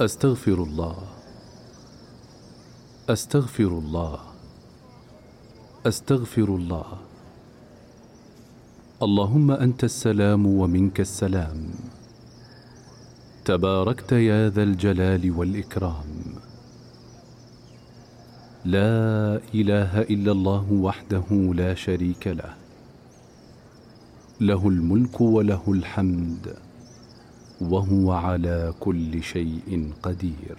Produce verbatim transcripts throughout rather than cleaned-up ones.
أستغفر الله أستغفر الله أستغفر الله. اللهم أنت السلام ومنك السلام، تباركت يا ذا الجلال والإكرام. لا إله إلا الله وحده لا شريك له، له الملك وله الحمد وهو على كل شيء قدير.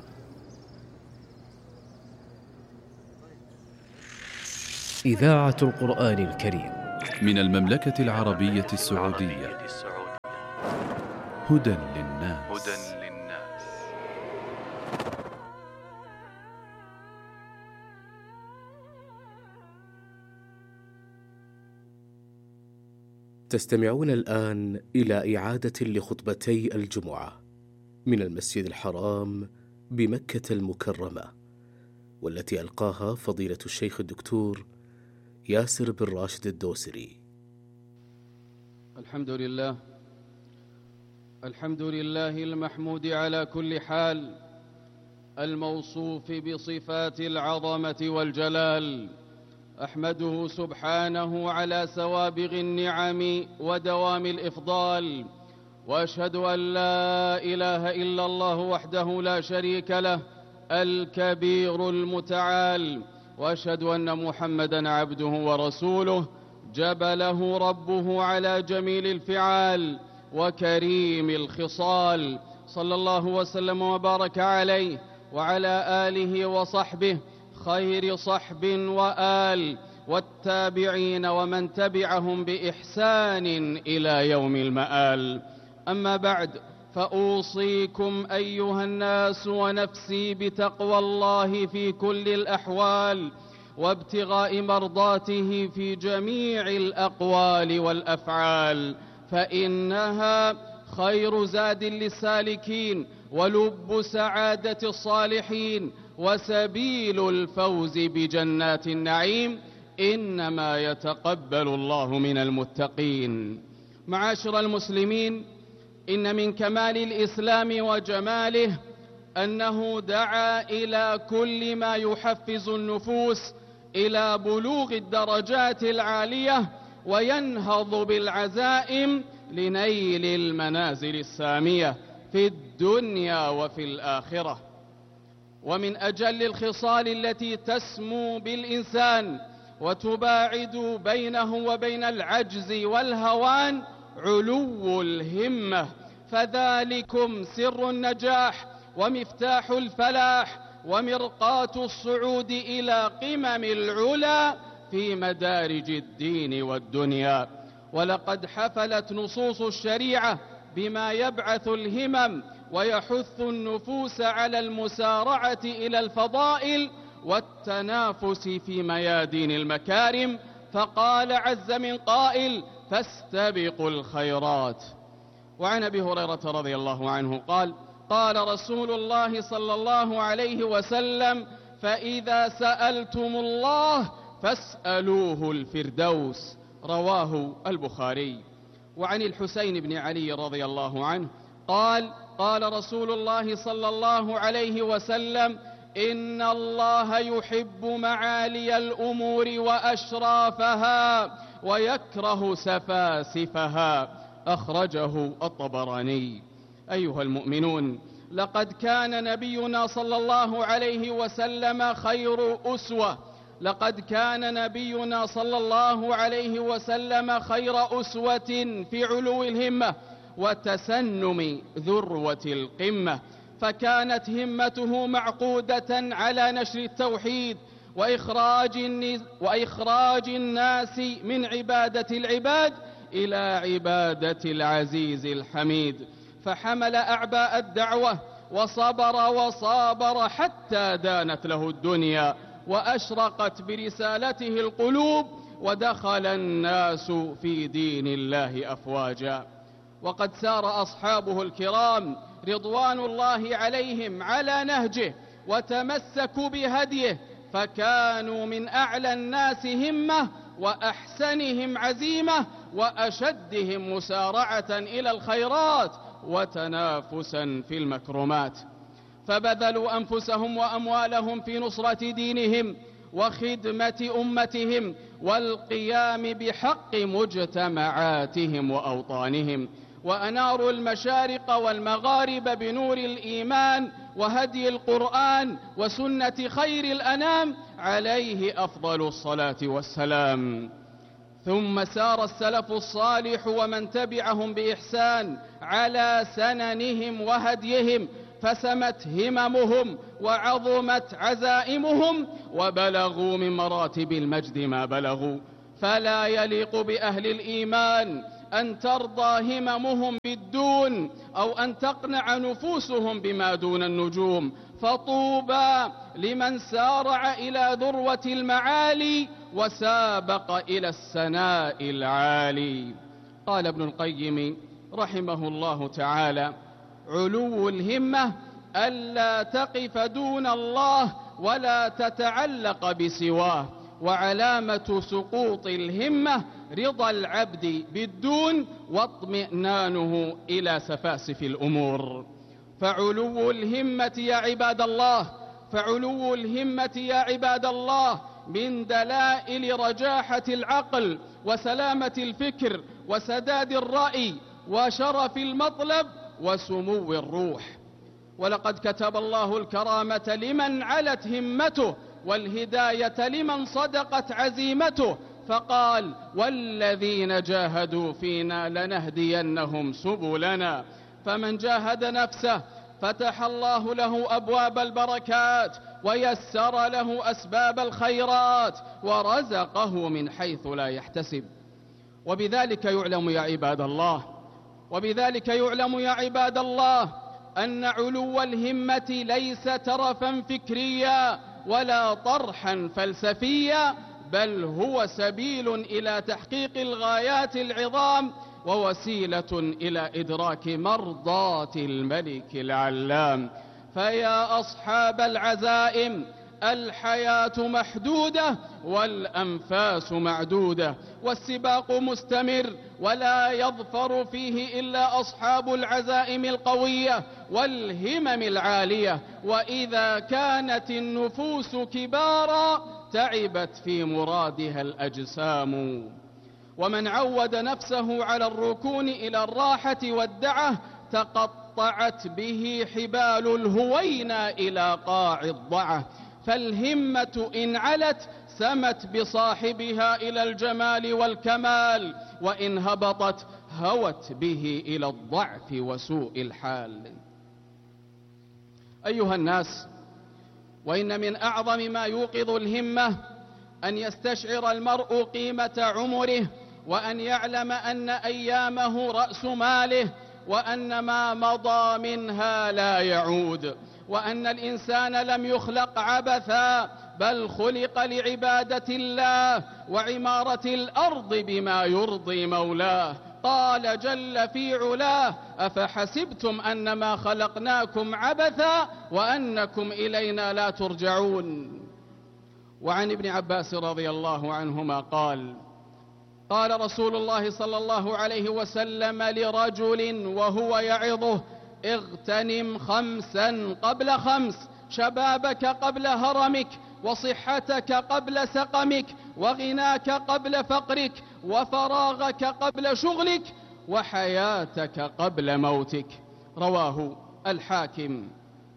إذاعة القرآن الكريم من المملكة العربية السعودية. هدى للناس. تستمعون الآن إلى إعادة لخطبتي الجمعة من المسجد الحرام بمكة المكرمة، والتي ألقاها فضيلة الشيخ الدكتور ياسر بن راشد الدوسري. الحمد لله الحمد لله المحمود على كل حال، الموصوف بصفات العظمة والجلال. أحمده سبحانه على سوابغ النعم ودوام الإفضال، وأشهد أن لا إله إلا الله وحده لا شريك له الكبير المتعال، وأشهد أن محمدًا عبده ورسوله جبله ربه على جميل الفعال وكريم الخصال، صلى الله وسلم وبارك عليه وعلى آله وصحبه خير صحب وآل، والتابعين ومن تبعهم بإحسان إلى يوم المآل. أما بعد، فأوصيكم أيها الناس ونفسي بتقوى الله في كل الأحوال، وابتغاء مرضاته في جميع الأقوال والأفعال، فإنها خير زاد للسالكين ولب سعادة الصالحين وسبيل الفوز بجنات النعيم، إنما يتقبل الله من المتقين. معاشر المسلمين، إن من كمال الإسلام وجماله أنه دعا إلى كل ما يحفز النفوس إلى بلوغ الدرجات العالية وينهض بالعزائم لنيل المنازل السامية في الدنيا وفي الآخرة. ومن أجل الخصال التي تسمو بالإنسان وتباعد بينه وبين العجز والهوان علو الهمة، فذلكم سر النجاح ومفتاح الفلاح ومرقاة الصعود إلى قمم العلا في مدارج الدين والدنيا. ولقد حفلت نصوص الشريعة بما يبعث الهمم ويحث النفوس على المسارعة إلى الفضائل والتنافس في ميادين المكارم، فقال عز من قائل: فاستبقوا الخيرات. وعن أبي هريرة رضي الله عنه قال: قال رسول الله صلى الله عليه وسلم: فإذا سألتم الله فاسألوه الفردوس. رواه البخاري. وعن الحسين بن علي رضي الله عنه قال: قال رسول الله صلى الله عليه وسلم: إن الله يحب معالي الأمور وأشرافها ويكره سفاسفها. أخرجه الطبراني. أيها المؤمنون، لقد كان نبينا صلى الله عليه وسلم خير أسوة لقد كان نبينا صلى الله عليه وسلم خير أسوة في علو الهمة وتسنم ذروة القمة، فكانت همته معقودة على نشر التوحيد وإخراج, وإخراج الناس من عبادة العباد إلى عبادة العزيز الحميد، فحمل أعباء الدعوة وصبر وصابر حتى دانت له الدنيا وأشرقت برسالته القلوب ودخل الناس في دين الله أفواجا. وقد سار أصحابه الكرام رضوان الله عليهم على نهجه وتمسكوا بهديه، فكانوا من أعلى الناس همة وأحسنهم عزيمة وأشدهم مسارعة إلى الخيرات وتنافسا في المكرمات. فبذلوا أنفسهم وأموالهم في نصرة دينهم وخدمة أمتهم والقيام بحق مجتمعاتهم وأوطانهم، وأناروا المشارق والمغارب بنور الإيمان وهدي القرآن وسنة خير الأنام عليه أفضل الصلاة والسلام. ثم سار السلف الصالح ومن تبعهم بإحسان على سننهم وهديهم، فسمت هممهم وعظمت عزائمهم وبلغوا من مراتب المجد ما بلغوا. فلا يليق بأهل الإيمان أن ترضى هممهم بالدون أو أن تقنع نفوسهم بما دون النجوم، فطوبى لمن سارع إلى ذروة المعالي وسابق إلى السناء العالي. قال ابن القيم رحمه الله تعالى: علو الهمة ألا تقف دون الله ولا تتعلق بسواه، وعلامة سقوط الهمة رضا العبد بالدون واطمئنانه إلى سفاسف الأمور. فعلو الهمة يا عباد الله فعلو الهمة يا عباد الله من دلائل رجاحة العقل وسلامة الفكر وسداد الرأي وشرف المطلب وسمو الروح. ولقد كتب الله الكرامة لمن علت همته والهداية لمن صدقت عزيمته، فقال: والذين جاهدوا فينا لنهدينهم سبلنا. فمن جاهد نفسه فتح الله له أبواب البركات ويسر له أسباب الخيرات ورزقه من حيث لا يحتسب. وبذلك يعلم يا عباد الله وبذلك يعلم يا عباد الله أن علو الهمة ليس ترفا فكريا ولا طرحا فلسفيا، بل هو سبيل إلى تحقيق الغايات العظام ووسيلة إلى إدراك مرضات الملك العلام. فيا أصحاب العزائم، الحياة محدودة والأنفاس معدودة والسباق مستمر، ولا يظفر فيه إلا أصحاب العزائم القوية والهمم العالية. وإذا كانت النفوس كبارا تعبت في مرادها الأجسام. ومن عود نفسه على الركون إلى الراحة والدعة تقطعت به حبال الهوينا إلى قاع الضعة. فالهمة إن علت سمت بصاحبها إلى الجمال والكمال، وإن هبطت هوت به إلى الضعف وسوء الحال. أيها الناس، وإن من أعظم ما يوقظ الهمة أن يستشعر المرء قيمة عمره، وأن يعلم أن أيامه رأس ماله، وأن ما مضى منها لا يعود، وأن الإنسان لم يخلق عبثا بل خلق لعبادة الله وعمارة الأرض بما يرضي مولاه. قال جل في علاه: أفحسبتم أنما خلقناكم عبثا وأنكم إلينا لا ترجعون. وعن ابن عباس رضي الله عنهما قال: قال رسول الله صلى الله عليه وسلم لرجل وهو يعظه: اغتنم خمسا قبل خمس، شبابك قبل هرمك، وصحتك قبل سقمك، وغناك قبل فقرك، وفراغك قبل شغلك، وحياتك قبل موتك. رواه الحاكم.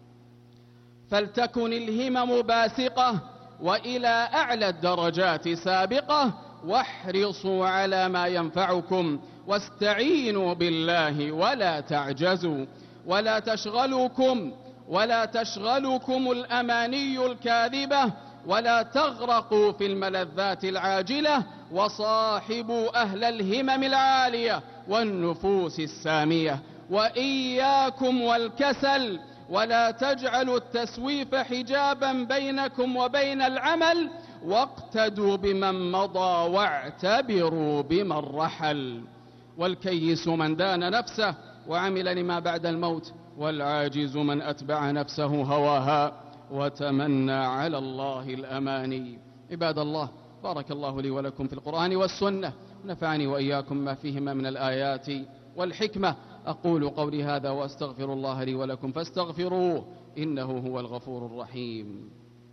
فلتكن الهمم باسقة وإلى أعلى الدرجات سابقة، واحرصوا على ما ينفعكم، واستعينوا بالله ولا تعجزوا، ولا تشغلكم ولا تشغلكم الأماني الكاذبة، ولا تغرقوا في الملذات العاجلة، وصاحبوا أهل الهمم العالية والنفوس السامية. وإياكم والكسل، ولا تجعلوا التسويف حجابا بينكم وبين العمل، واقتدوا بمن مضى واعتبروا بمن رحل. والكيس من دان نفسه وعمل لما بعد الموت، والعاجز من أتبع نفسه هواها وتمنى على الله الأماني. عباد الله، بارك الله لي ولكم في القرآن والسنة، نفعني وإياكم ما فيهما من الآيات والحكمة. أقول قولي هذا وأستغفر الله لي ولكم فاستغفروه إنه هو الغفور الرحيم.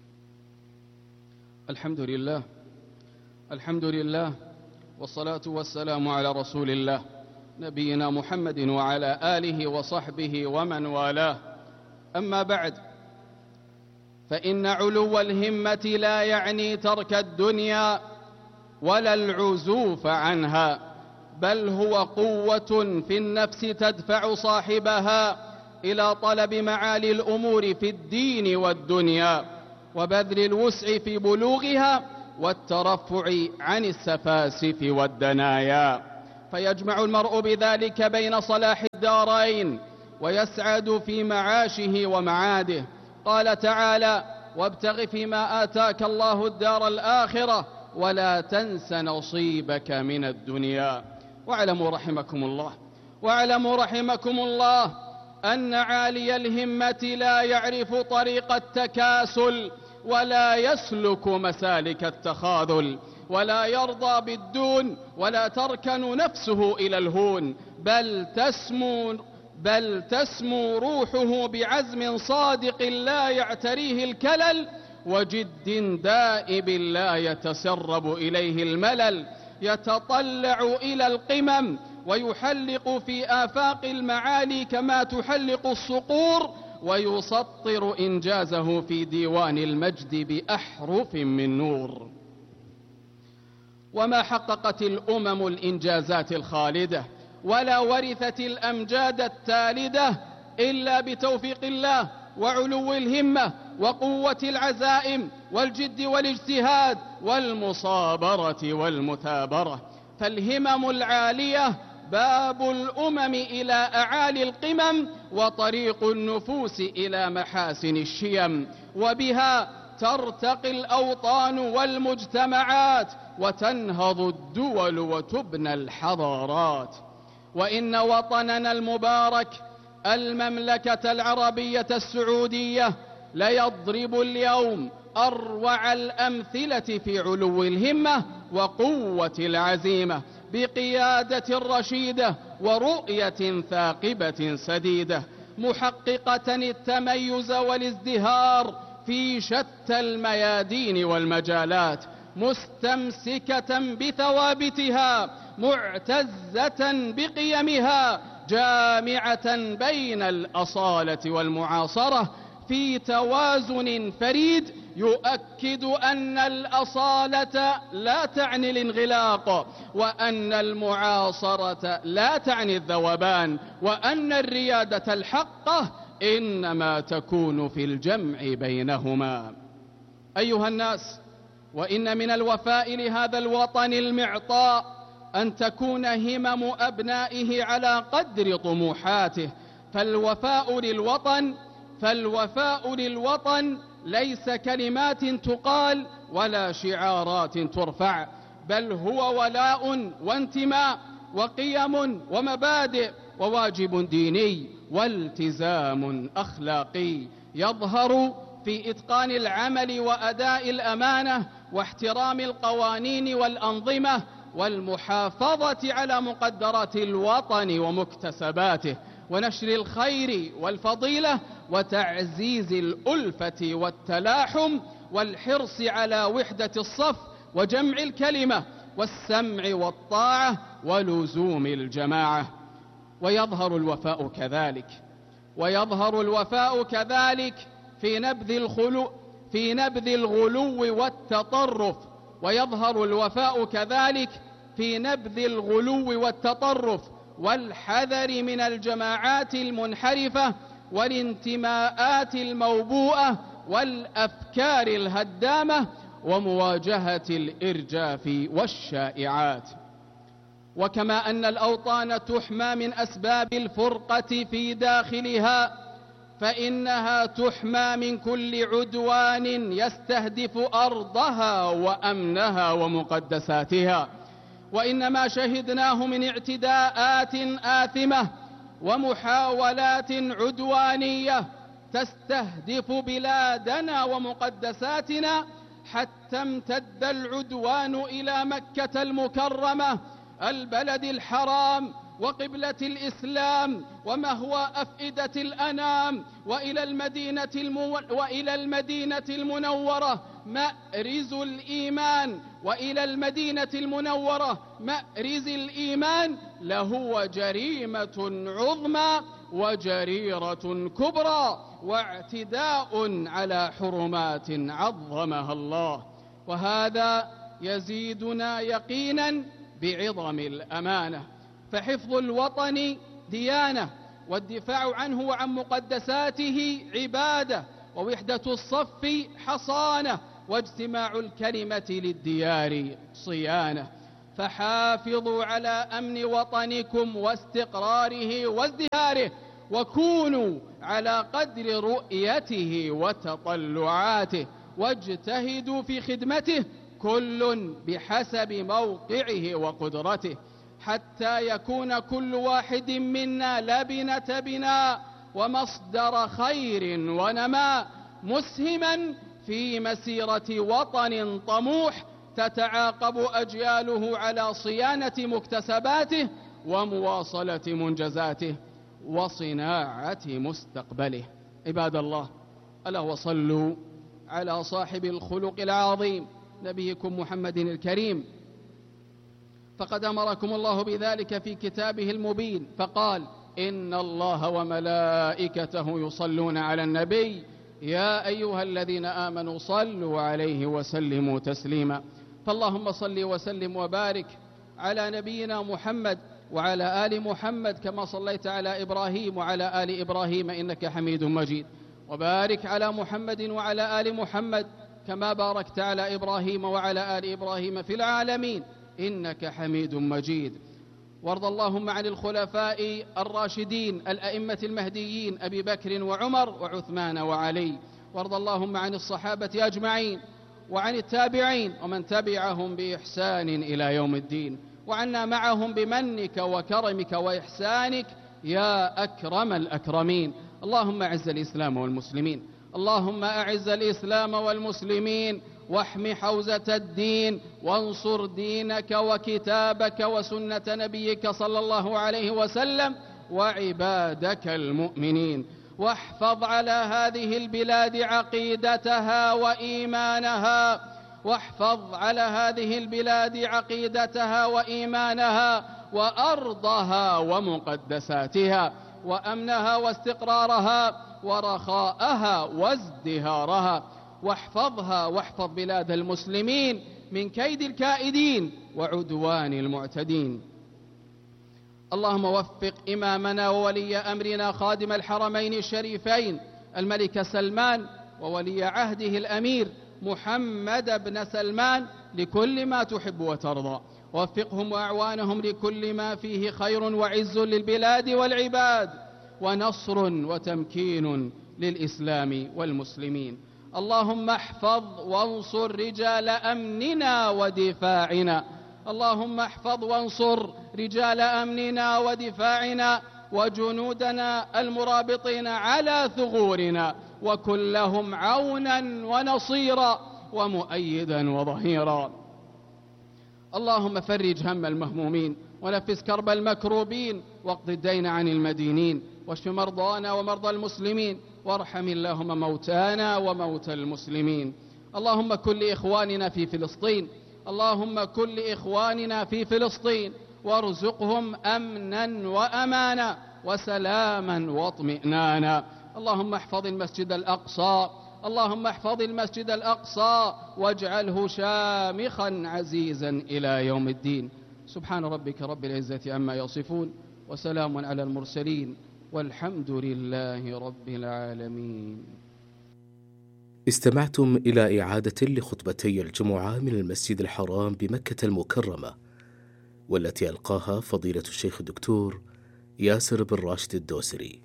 الحمد لله الحمد لله والصلاة والسلام على رسول الله نبينا محمد وعلى آله وصحبه ومن والاه. أما بعد، فإن علو الهمة لا يعني ترك الدنيا ولا العزوف عنها، بل هو قوة في النفس تدفع صاحبها إلى طلب معالي الأمور في الدين والدنيا وبذل الوسع في بلوغها والترفع عن السفاسف والدنايا، فيجمع المرء بذلك بين صلاح الدارين ويسعد في معاشه ومعاده. قال تعالى: وابتغ فيما آتاك الله الدار الآخرة ولا تنس نصيبك من الدنيا. واعلموا رحمكم الله واعلموا رحمكم الله أن عالي الهمة لا يعرف طريق التكاسل ولا يسلك مسالك التخاذل، ولا يرضى بالدون ولا تركن نفسه إلى الهون، بل تسمو بل تسمو روحه بعزم صادق لا يعتريه الكلل وجد دائب لا يتسرب إليه الملل، يتطلع إلى القمم ويحلق في آفاق المعالي كما تحلق الصقور، ويسطر إنجازه في ديوان المجد بأحرف من نور. وما حققت الأمم الإنجازات الخالدة ولا ورثت الأمجاد التالدة إلا بتوفيق الله وعلو الهمة وقوة العزائم والجد والاجتهاد والمصابرة والمثابرة. فالهمم العالية باب الأمم إلى أعالي القمم وطريق النفوس إلى محاسن الشيم، وبها ترتقي الأوطان والمجتمعات وتنهض الدول وتبنى الحضارات. وإن وطننا المبارك المملكة العربية السعودية ليضرب اليوم أروع الأمثلة في علو الهمة وقوة العزيمة بقيادة رشيدة ورؤية ثاقبة سديدة، محققة التميز والازدهار في شتى الميادين والمجالات، مستمسكة بثوابتها، معتزة بقيمها، جامعة بين الأصالة والمعاصرة في توازن فريد يؤكد أن الأصالة لا تعني الانغلاق، وأن المعاصرة لا تعني الذوبان، وأن الريادة الحقة إنما تكون في الجمع بينهما. أيها الناس، وإن من الوفاء لهذا الوطن المعطاء أن تكون همم أبنائه على قدر طموحاته، فالوفاء للوطن فالوفاء للوطن ليس كلمات تقال ولا شعارات ترفع، بل هو ولاء وانتماء وقيم ومبادئ وواجب ديني والتزام أخلاقي يظهر في إتقان العمل وأداء الأمانة واحترام القوانين والأنظمة والمحافظة على مقدرات الوطن ومكتسباته ونشر الخير والفضيلة وتعزيز الألفة والتلاحم والحرص على وحدة الصف وجمع الكلمة والسمع والطاعة ولزوم الجماعة. ويظهر الوفاء كذلك ويظهر الوفاء كذلك في نبذ الخلو في نبذ الغلو والتطرف ويظهر الوفاء كذلك في نبذ الغلو والتطرف والحذر من الجماعات المنحرفة والانتماءات الموبوءة والأفكار الهدامة ومواجهة الإرجاف والشائعات. وكما أن الأوطان تحمى من أسباب الفرقة في داخلها، فإنها تحمى من كل عدوان يستهدف أرضها وأمنها ومقدساتها. وإنما شهدناه من اعتداءات آثمة ومحاولات عدوانية تستهدف بلادنا ومقدساتنا، حتى امتد العدوان إلى مكة المكرمة البلد الحرام وقبلة الإسلام ومهوى أفئدة الأنام، وإلى المدينة, المو... وإلى المدينة المنورة مأرز الإيمان، وإلى المدينة المنورة مأرز الإيمان لهو جريمة عظمى وجريرة كبرى واعتداء على حرمات عظمها الله. وهذا يزيدنا يقينا بعظم الأمانة، فحفظ الوطن ديانة، والدفاع عنه وعن مقدساته عبادة، ووحدة الصف حصانة، واجتماع الكلمة للديار صيانة. فحافظوا على أمن وطنكم واستقراره وازدهاره، وكونوا على قدر رؤيته وتطلعاته، واجتهدوا في خدمته كل بحسب موقعه وقدرته، حتى يكون كل واحد منا لبنة بناء ومصدر خير ونماء، مسهما في مسيرة وطن طموح تتعاقب أجياله على صيانة مكتسباته ومواصلة منجزاته وصناعة مستقبله. عباد الله، ألا وصلوا على صاحب الخلق العظيم نبيكم محمد الكريم، فقد أمركم الله بذلك في كتابه المبين، فقال: إن الله وملائكته يصلون على النبي يا أيها الذين آمنوا صلوا عليه وسلموا تسليما. فاللهم صل وسلم وبارك على نبينا محمد وعلى آل محمد كما صليت على إبراهيم وعلى آل إبراهيم إنك حميد مجيد، وبارك على محمد وعلى آل محمد كما باركت على إبراهيم وعلى آل إبراهيم في العالمين إنك حميد مجيد. وارض اللهم عن الخلفاء الراشدين الأئمة المهديين أبي بكر وعمر وعثمان وعلي، وارض اللهم عن الصحابة أجمعين وعن التابعين ومن تبعهم بإحسان إلى يوم الدين، وعنا معهم بمنك وكرمك وإحسانك يا أكرم الأكرمين. اللهم أعز الإسلام والمسلمين، اللهم أعز الإسلام والمسلمين، واحم حوزة الدين، وانصر دينك وكتابك وسنة نبيك صلى الله عليه وسلم وعبادك المؤمنين، واحفظ على هذه البلاد عقيدتها وإيمانها، واحفظ على هذه البلاد عقيدتها وإيمانها وأرضها ومقدساتها وأمنها واستقرارها ورخاءها وازدهارها، واحفظها واحفظ بلاد المسلمين من كيد الكائدين وعدوان المعتدين. اللهم وفق إمامنا وولي أمرنا خادم الحرمين الشريفين الملك سلمان وولي عهده الأمير محمد بن سلمان لكل ما تحب وترضى، ووفقهم وأعوانهم لكل ما فيه خير وعز للبلاد والعباد ونصر وتمكين للإسلام والمسلمين. اللهم احفظ وانصر رجال أمننا ودفاعنا، اللهم احفظ وانصر رجال أمننا ودفاعنا وجنودنا المرابطين على ثغورنا، وكن لهم عونا ونصيرا ومؤيدا وظهيرا. اللهم فرج هم المهمومين ونفس كرب المكروبين واقض الدين عن المدينين، واشف مرضانا ومرضى المسلمين، وارحم اللهم موتانا وموتى المسلمين. اللهم كن لإخواننا في فلسطين، اللهم كن لإخواننا في فلسطين وارزقهم أمنا وأمانا وسلاما واطمئنانا. اللهم احفظ المسجد الأقصى، اللهم احفظ المسجد الأقصى واجعله شامخا عزيزا إلى يوم الدين. سبحان ربك رب العزة عما يصفون، وسلام على المرسلين، والحمد لله رب العالمين. استمعتم إلى إعادة لخطبتي الجمعة من المسجد الحرام بمكة المكرمة، والتي ألقاها فضيلة الشيخ الدكتور ياسر بن راشد الدوسري.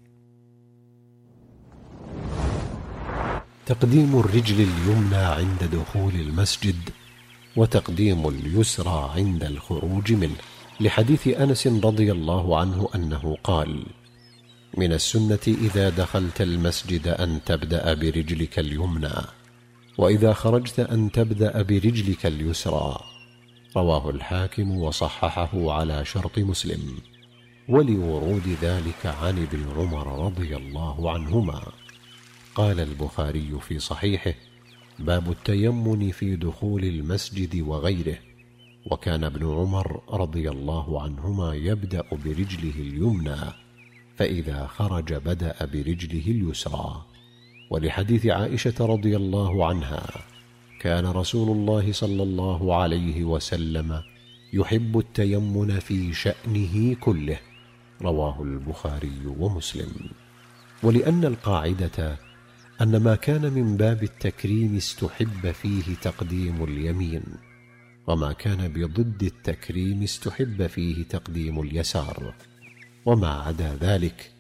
تقديم الرجل اليمنى عند دخول المسجد، وتقديم اليسرى عند الخروج منه، لحديث أنس رضي الله عنه أنه قال: من السنة إذا دخلت المسجد أن تبدأ برجلك اليمنى، وإذا خرجت أن تبدأ برجلك اليسرى. رواه الحاكم وصححه على شرط مسلم. ولورود ذلك عن ابن عمر رضي الله عنهما. قال البخاري في صحيحه: باب التيمن في دخول المسجد وغيره. وكان ابن عمر رضي الله عنهما يبدأ برجله اليمنى، فإذا خرج بدأ برجله اليسرى. ولحديث عائشة رضي الله عنها: كان رسول الله صلى الله عليه وسلم يحب التيمن في شأنه كله. رواه البخاري ومسلم. ولأن القاعدة أن ما كان من باب التكريم استحب فيه تقديم اليمين، وما كان بضد التكريم استحب فيه تقديم اليسار، وما عدا ذلك